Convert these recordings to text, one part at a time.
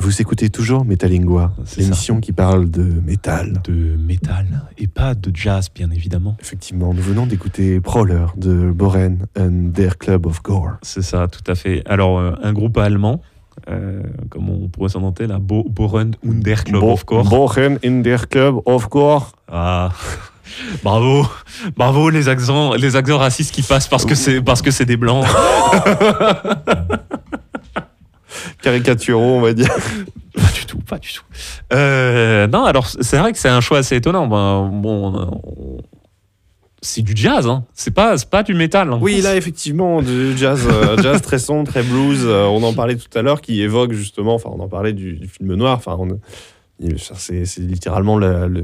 Vous écoutez toujours Metalingua, l'émission qui parle de métal. De métal, et pas de jazz, bien évidemment. Effectivement, nous venons d'écouter Prowler de Bohren and their Club of Gore. C'est ça, tout à fait. Alors, un groupe allemand, comme on pourrait s'en noter, là, Bohren und der Club of Gore. Bohren and their Club of Gore. Ah, bravo les accents racistes qui passent parce que c'est des blancs. Caricaturaux, on va dire. Pas du tout. Non, alors c'est vrai que c'est un choix assez étonnant. C'est du jazz, hein. C'est pas du métal. Hein. Oui, là effectivement, du jazz très sombre, très blues. On en parlait tout à l'heure, qui évoque justement. Enfin, on en parlait du film noir. Enfin, c'est littéralement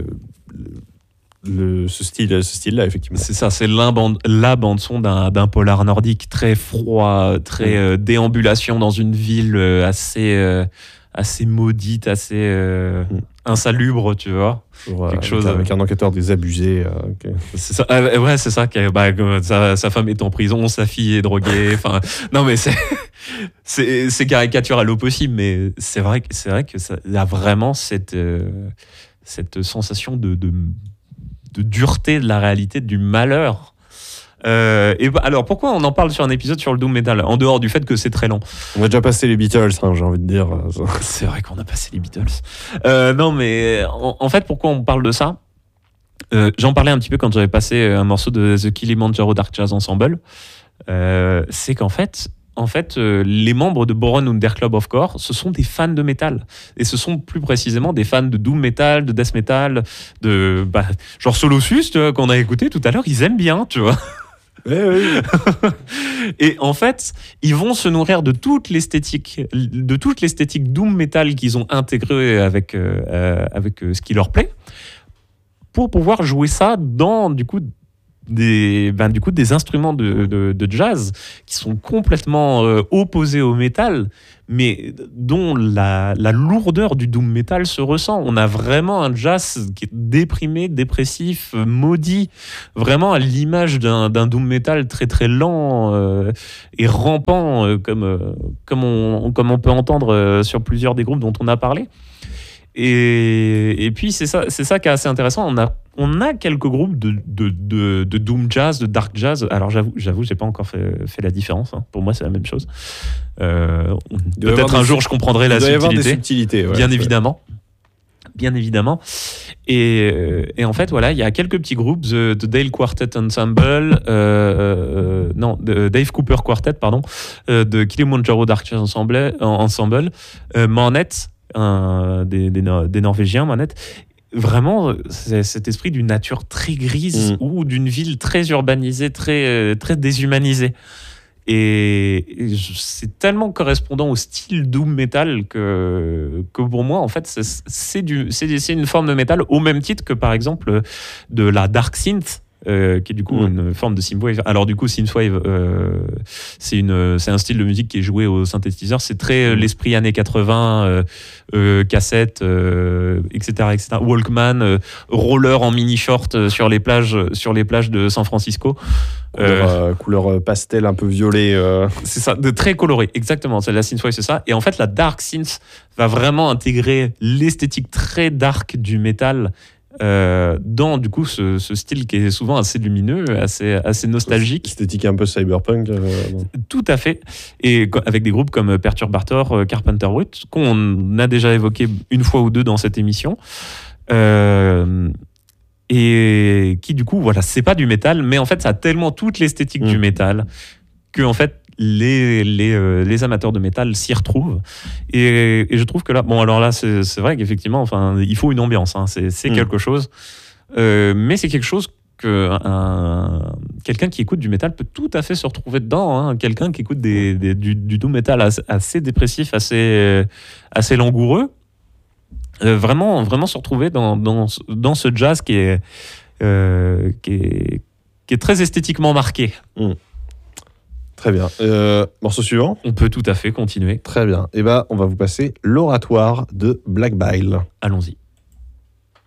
ce style-là, effectivement. C'est ça, c'est la bande-son d'un polar nordique très froid, très déambulation dans une ville assez maudite, assez insalubre, tu vois. Quelque chose avec un enquêteur désabusé. C'est ça, ouais, c'est ça. Sa femme est en prison, sa fille est droguée. Enfin, non, mais c'est caricatural au possible, mais c'est vrai que ça y a vraiment cette sensation de dureté de la réalité, du malheur. Alors, pourquoi on en parle sur un épisode sur le doom metal, en dehors du fait que c'est très long? On a déjà passé les Beatles, hein, j'ai envie de dire. C'est vrai qu'on a passé les Beatles. Non, mais en fait, pourquoi on parle de ça? J'en parlais un petit peu quand j'avais passé un morceau de The Kilimanjaro Dark Jazz Ensemble. C'est qu'en fait, les membres de Bohren und der Club of Gore, ce sont des fans de métal. Et ce sont plus précisément des fans de doom metal, de death metal, genre Solossus, tu vois, qu'on a écouté tout à l'heure, ils aiment bien, tu vois. Oui. Et en fait, ils vont se nourrir de toute l'esthétique doom metal qu'ils ont intégrée avec ce qui leur plaît, pour pouvoir jouer ça dans des instruments de jazz qui sont complètement opposés au métal, mais dont la lourdeur du doom metal se ressent. On a vraiment un jazz qui est déprimé, dépressif, maudit, vraiment à l'image d'un doom metal très très lent et rampant, comme on peut entendre sur plusieurs des groupes dont on a parlé. Et puis c'est ça qui est assez intéressant. On a quelques groupes de doom jazz, de dark jazz. Alors j'avoue, j'ai pas encore fait la différence. Hein. Pour moi, c'est la même chose. Peut-être un jour, je comprendrai la subtilité. Il doit y avoir des subtilités, ouais, bien évidemment. Et en fait, voilà, il y a quelques petits groupes, The Dale Quartet Ensemble, Dave Cooper Quartet, pardon, de Kilimanjaro Dark Jazz Ensemble, Marnet, des Norvégiens, Marnet. Vraiment, c'est cet esprit d'une nature très grise ou d'une ville très urbanisée, très, très déshumanisée. Et c'est tellement correspondant au style doom metal que pour moi, en fait, c'est une forme de métal au même titre que, par exemple, de la dark synth. Qui est du coup une forme de synthwave. Alors du coup, synthwave, c'est un style de musique qui est joué au synthétiseur. C'est très l'esprit années 80, cassette, etc. Walkman, roller en mini short sur les plages de San Francisco. Couleur pastel un peu violet. C'est ça, de très coloré. Exactement. C'est la synthwave, c'est ça. Et en fait, la dark synth va vraiment intégrer l'esthétique très dark du métal. Dans du coup ce style qui est souvent assez lumineux, assez nostalgique, esthétique un peu cyberpunk. Tout à fait, et avec des groupes comme Perturbator, Carpenter Brut, qu'on a déjà évoqué une fois ou deux dans cette émission, et qui du coup voilà, c'est pas du métal, mais en fait ça a tellement toute l'esthétique du métal que en fait les amateurs de métal s'y retrouvent, et je trouve que là, bon, alors là c'est vrai qu'effectivement, enfin, il faut une ambiance, hein, c'est quelque chose, mais c'est quelque chose que quelqu'un qui écoute du métal peut tout à fait se retrouver dedans, hein. Quelqu'un qui écoute du doom metal assez dépressif, assez langoureux, vraiment se retrouver dans ce jazz qui est très esthétiquement marqué. Très bien. Morceau suivant ? On peut tout à fait continuer. Très bien. Et on va vous passer l'oratoire de Black Bile. Allons-y.